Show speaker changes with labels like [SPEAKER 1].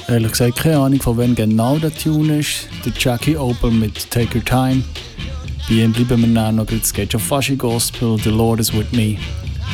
[SPEAKER 1] Ehrlich gesagt keine Ahnung, von wem genau der Tune ist. Der Jackie Opel mit Take Your Time. Bei ihm bleiben wir dann noch, es geht schon fast in Gospel, The Lord is with me.